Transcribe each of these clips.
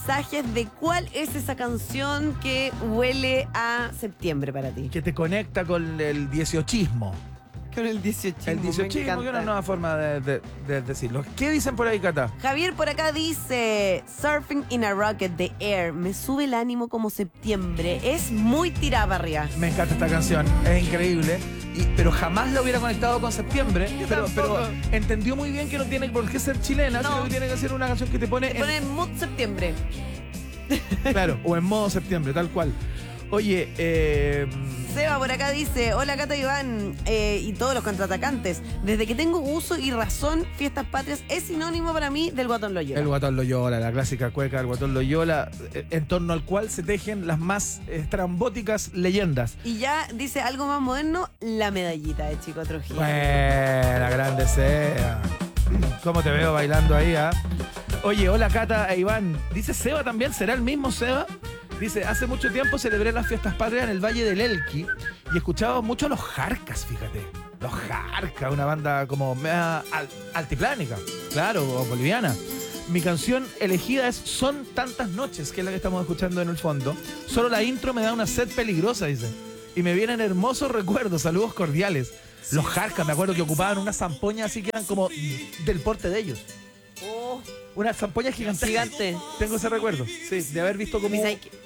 mensajes de cuál es esa canción que huele a septiembre para ti. Que te conecta con el 18ismo. Con el 18. El 18ismo, que es una nueva forma de decirlo. ¿Qué dicen por ahí, Cata? Javier por acá dice: Surfing in a Rocket de Air. Me sube el ánimo como septiembre. Es muy tirada para arriba. Me encanta esta canción, es increíble. Pero jamás la hubiera conectado con septiembre. Pero entendió muy bien que no tiene por qué ser chilena, sino que tiene que ser una canción que te pone. Te pone en mood septiembre. Claro, o en modo septiembre, tal cual. Oye, Seba por acá dice: hola Cata, Iván y todos los contraatacantes. Desde que tengo uso y razón, Fiestas Patrias es sinónimo para mí del Guatón Loyola. El Guatón Loyola, la clásica cueca del Guatón Loyola, en torno al cual se tejen las más estrambóticas leyendas. Y ya dice algo más moderno: la medallita de Chico Trujillo. Buena, grande sea. ¿Cómo te veo bailando ahí, ah? Oye, hola Cata e Iván. Dice Seba también, ¿será el mismo Seba? Dice, hace mucho tiempo celebré las Fiestas Patrias en el Valle del Elqui y escuchaba mucho a los Jarcas, fíjate. Los Jarcas, una banda como media altiplánica, claro, o boliviana. Mi canción elegida es Son Tantas Noches, que es la que estamos escuchando en el fondo. Solo la intro me da una sed peligrosa, dice. Y me vienen hermosos recuerdos, saludos cordiales. Los Jarcas, me acuerdo que ocupaban unas zampoñas así que eran como del porte de ellos. Oh, Unas zampoñas gigantes. gigante. Tengo ese recuerdo, sí, de haber visto como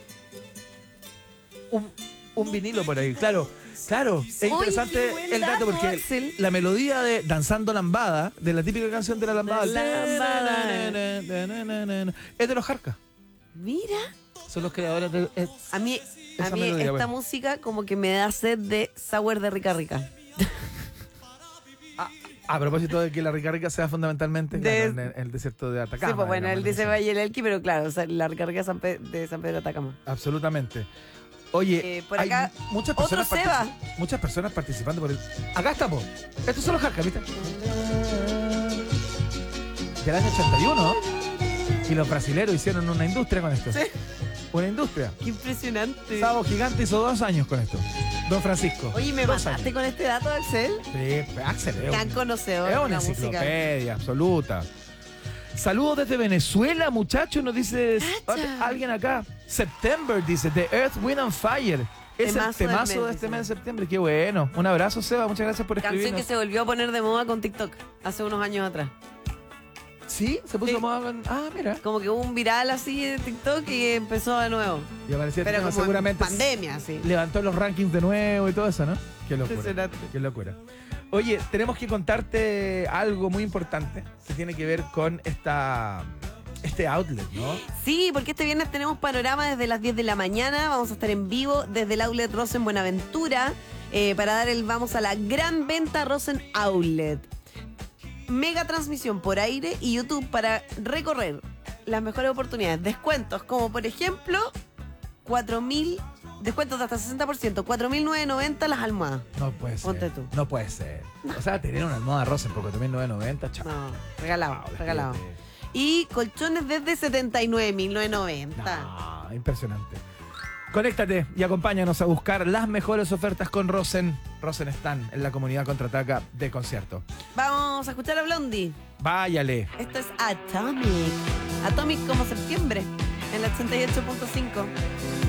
un vinilo por ahí. Claro, es interesante buen el dato dato, porque Axel. la melodía de Danzando Lambada, de la típica canción de la lambada, es de los Jarcas. Mira, Son los creadores de a mí melodía, esta bueno. música como que me da sed de sour de Rica Rica. A propósito de que la Rica Rica sea fundamentalmente claro, en el desierto de Atacama. Sí, pues bueno, digamos, él dice ¿no? Valle del Elqui, pero claro, o sea, la Rica Rica de San Pedro de Atacama. Absolutamente. Oye, Por acá, hay muchas personas, otro Seba. muchas personas participando por el... Acá estamos. Estos son los Jarcas, ¿viste? Del año 81. Y los brasileros hicieron una industria con esto. Sí. Una industria. Qué impresionante. Sábado Gigante hizo 2 años con esto. Don Francisco. Oye, ¿me 2 mataste años. con este dato, Axel? Sí, Axel es Gran conocedor es de una la música. enciclopedia absoluta. Saludos desde Venezuela, muchachos, nos dice Cacha. alguien acá. September, dice, The Earth, Wind and Fire. Es el Temazo del temazo mes, de este dice. mes de septiembre. Qué bueno. Un abrazo, Seba. Muchas gracias por Canción que escribirnos. se volvió a poner de moda con TikTok hace unos años atrás. ¿Sí? ¿Se puso Sí. de moda con...? Ah, mira. Como que hubo un viral así de TikTok y empezó de nuevo. Y aparecía Pero como seguramente en pandemia, sí. levantó los rankings de nuevo y todo eso, ¿no? Qué locura. Impresionante. Qué locura. Oye, tenemos que contarte algo muy importante que tiene que ver con este outlet, ¿no? Sí, porque este viernes tenemos panorama desde las 10 de la mañana. Vamos a estar en vivo desde el Outlet Rosen Buenaventura para dar el vamos a la gran venta Rosen Outlet. Mega transmisión por aire y YouTube para recorrer las mejores oportunidades. Descuentos como por ejemplo 4.000, descuentos de hasta 60%, 4.990 las almohadas. No puede ser. Ponte tú. No puede ser. O sea, tener una almohada Rosen por 4.990, chao. No, regalado, Wow, regalado. despídete. Y colchones desde 79.990. No, impresionante. Conéctate y acompáñanos a buscar las mejores ofertas con Rosen. Rosen están en la comunidad Contraataca de concierto. Vamos a escuchar a Blondie. Váyale. Esto es Atomic. Atomic como septiembre, en la 88.5.